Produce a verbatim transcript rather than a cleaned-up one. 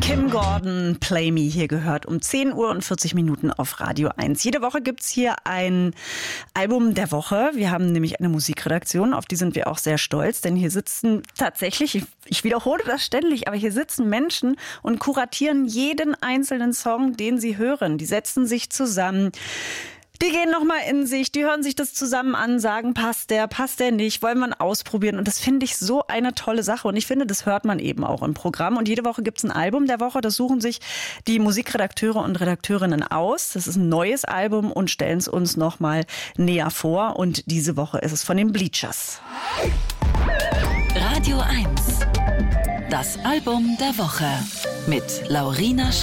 Kim Gordon, Play Me, hier gehört um zehn Uhr und vierzig Minuten auf Radio eins. Jede Woche gibt's hier ein Album der Woche. Wir haben nämlich eine Musikredaktion, auf die sind wir auch sehr stolz, denn hier sitzen tatsächlich, ich, ich wiederhole das ständig, aber hier sitzen Menschen und kuratieren jeden einzelnen Song, den sie hören. Die setzen sich zusammen. Die gehen nochmal in sich, die hören sich das zusammen an, sagen, passt der, passt der nicht, wollen wir ausprobieren. Und das finde ich so eine tolle Sache. Und ich finde, das hört man eben auch im Programm. Und jede Woche gibt es ein Album der Woche. Das suchen sich die Musikredakteure und Redakteurinnen aus. Das ist ein neues Album und stellen es uns nochmal näher vor. Und diese Woche ist es von den Bleachers. Radio eins. Das Album der Woche mit Laurina